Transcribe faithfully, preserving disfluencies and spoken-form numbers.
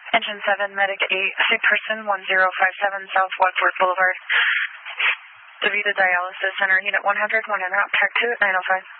Engine seven, Medic eight, sick person one zero five seven South Wadsworth Boulevard. DaVita Dialysis Center, Unit one hundred, one en route, track two at nine oh five.